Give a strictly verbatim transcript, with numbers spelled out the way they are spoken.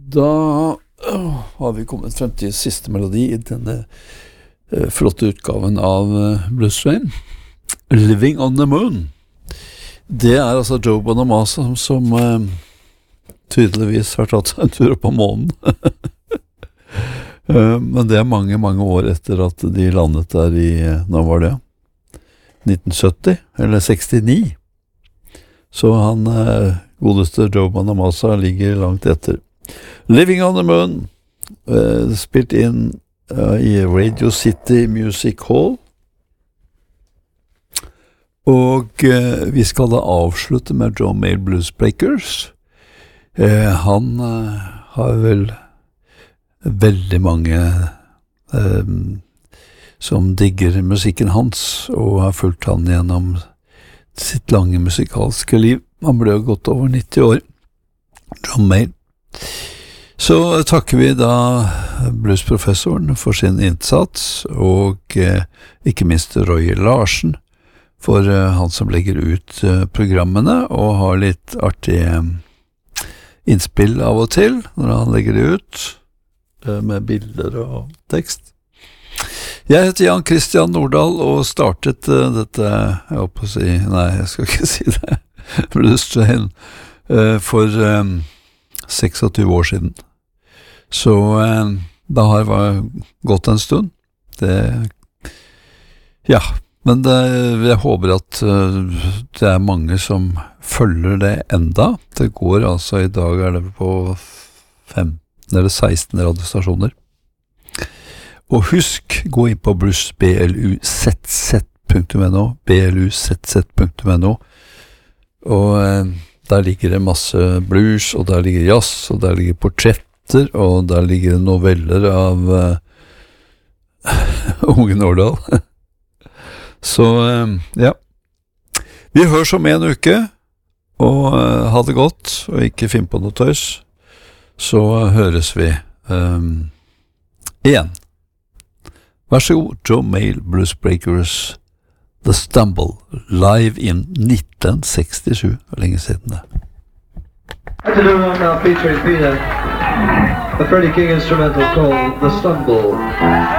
Da har vi kommet frem til siste melodi i denne uh, flotte utgaven av uh, Blues Train. Living on the Moon. Det er altså Joe Bonamassa som, som uh, tydeligvis har tatt seg en tur på månen. uh, men det er mange, mange år etter at de landet der i, uh, nå var det, nitten sytti, eller sekstini. Så han, uh, godeste Joe Bonamassa, ligger langt etter. Living on the Moon, uh, spilt inn uh, i Radio City Music Hall. Og uh, vi skal da avslutte med John Mayall Blues Breakers. Uh, han uh, har vel veldig mange uh, som digger musikken hans, og har fulgt han gjennom sitt lange musikalske liv. Han ble jo gått over nitti år, John Mayall. Så takker vi da bluesprofessoren for sin innsats, og eh, ikke minst Roy Larsen for eh, han som legger ut eh, programmene, og har litt artig eh, innspill av og til når han legger det ut, eh, med bilder og tekst. Jeg heter Jan Christian Nordahl, og startet uh, dette, jeg håper å si, nei, jeg skal ikke si det, Blues Train, uh, for um, tjueseks år siden. Så uh, da har det gått en stund. Det, ja, men det, jeg håper at uh, det er mange som følger det enda. Det går altså, i dag er det på femten eller seksten radiostasjoner. Og husk, gå inn på blues b l u z z punktum n o, b l u z z punktum n o, og eh, der ligger det masse blues, og der ligger jazz, og der ligger portretter, og der ligger det noveller av eh, Unge Nordahl. Så, eh, ja. Vi høres om en uke, og eh, ha det godt, og ikke finn på noe tøys. Så høres vi eh, igjen. Vær så god, Joe Mayall Blues Breakers, The Stumble, live in nitten sekstisju, lenge siden det. I'd like to do one now featuring Peter, a Freddie King instrumental called The Stumble.